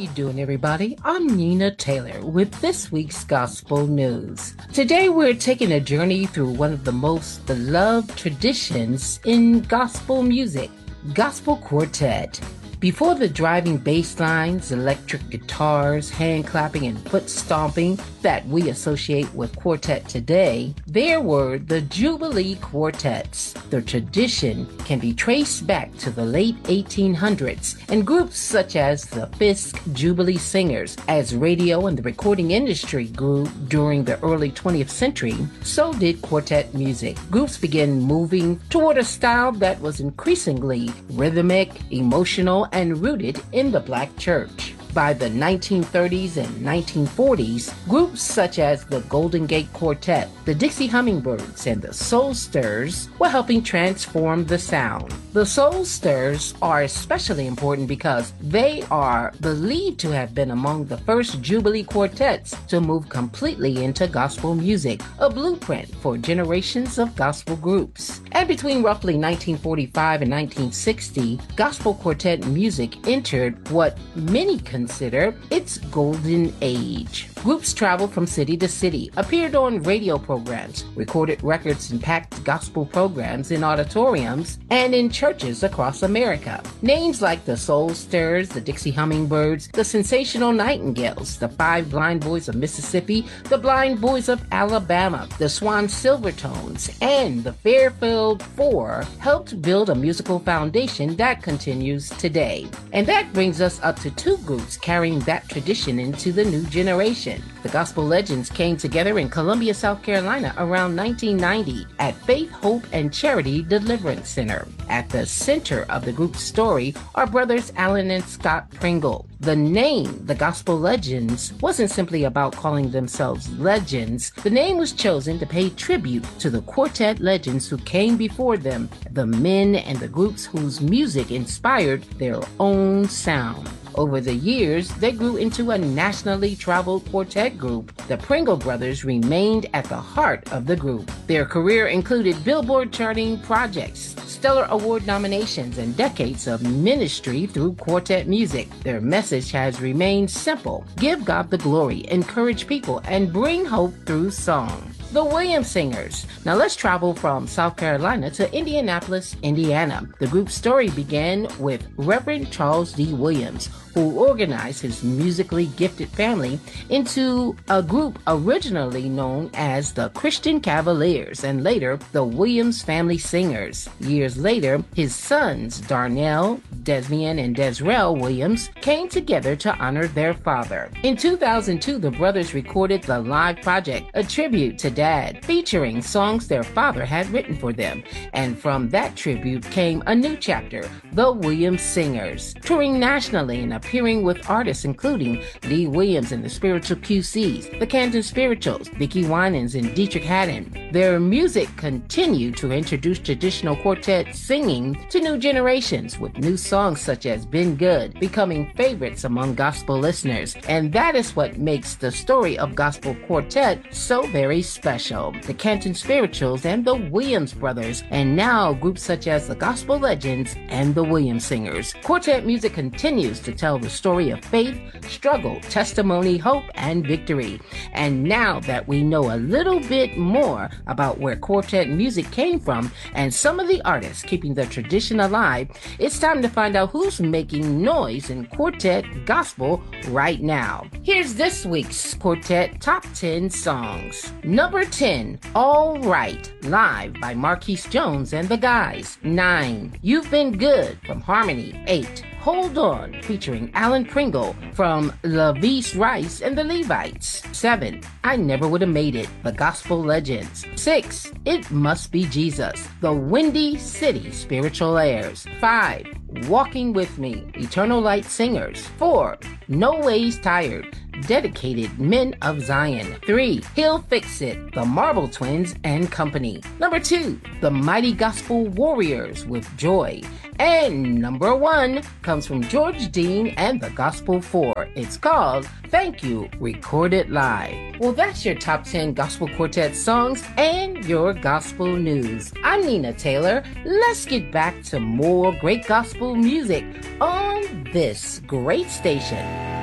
you doing, everybody? I'm Nina Taylor with this week's Gospel News. Today we're taking a journey through one of the most beloved traditions in gospel music, gospel quartet. Before the driving bass lines, electric guitars, hand clapping, and foot stomping that we associate with quartet today, there were the Jubilee Quartets. The tradition can be traced back to the late 1800s, and groups such as the Fisk Jubilee Singers. As radio and the recording industry grew during the early 20th century, so did quartet music. Groups began moving toward a style that was increasingly rhythmic, emotional, and rooted in the Black church. By the 1930s and 1940s, groups such as the Golden Gate Quartet, the Dixie Hummingbirds, and the Soul Stirrers were helping transform the sound. The Soul Stirrers are especially important because they are believed to have been among the first Jubilee quartets to move completely into gospel music, a blueprint for generations of gospel groups. And between roughly 1945 and 1960, gospel quartet music entered what many consider its golden age. Groups traveled from city to city, appeared on radio programs, recorded records and packed gospel programs in auditoriums and in churches across America. Names like the Soul Stirrers, the Dixie Hummingbirds, the Sensational Nightingales, the Five Blind Boys of Mississippi, the Blind Boys of Alabama, the Swan Silvertones, and the Fairfield Four helped build a musical foundation that continues today. And that brings us up to two groups carrying that tradition into the new generation. The Gospel Legends came together in Columbia, South Carolina around 1990 at Faith, Hope, and Charity Deliverance Center. At the center of the group's story are brothers Alan and Scott Pringle. The name, the Gospel Legends, wasn't simply about calling themselves legends. The name was chosen to pay tribute to the quartet legends who came before them, the men and the groups whose music inspired their own sound. Over the years, they grew into a nationally traveled quartet group. The Pringle brothers remained at the heart of the group. Their career included Billboard charting projects, Stellar Award nominations, and decades of ministry through quartet music. Their message has remained simple: give God the glory, encourage people, and bring hope through song. The Williams Singers. Now let's travel from South Carolina to Indianapolis, Indiana. The group's story began with Reverend Charles D. Williams, who organized his musically gifted family into a group originally known as the Christian Cavaliers and later the Williams Family Singers. Years later, his sons Darnell, Desmian, and Desrell Williams came together to honor their father. In 2002, the brothers recorded the Live Project, a tribute to Dad, featuring songs their father had written for them. And from that tribute came a new chapter, the Williams Singers, touring nationally and appearing with artists including Lee Williams and the Spiritual QCs, the Canton Spirituals, Vicki Winans, and Dietrich Haddon. Their music continued to introduce traditional quartet singing to new generations, with new songs such as Been Good becoming favorites among gospel listeners. And that is what makes the story of gospel quartet so very special. The Canton Spirituals and the Williams Brothers, and now groups such as the Gospel Legends and the Williams Singers. Quartet music continues to tell the story of faith, struggle, testimony, hope, and victory. And now that we know a little bit more about where quartet music came from and some of the artists keeping the tradition alive, it's time to find out who's making noise in quartet gospel right now. Here's this week's quartet top 10 songs. Number 10, All Right, live by Marquise Jones and the Guys. 9, You've Been Good from Harmony. 8, Hold On, featuring Alan Pringle from LaVice Rice and the Levites. 7, I Never Would Have Made It, the Gospel Legends. 6, It Must Be Jesus, the Windy City Spiritual Airs. 5, Walking With Me, Eternal Light Singers. 4, No Ways Tired, Dedicated Men of Zion. 3, He'll Fix It, the Marble Twins and Company. Number 2, The Mighty Gospel Warriors with Joy. And number 1 comes from George Dean and the Gospel 4. It's called Thank You, recorded live. Well, that's your top 10 gospel quartet songs and your gospel news. I'm Nina Taylor. Let's get back to more great gospel music on this great station.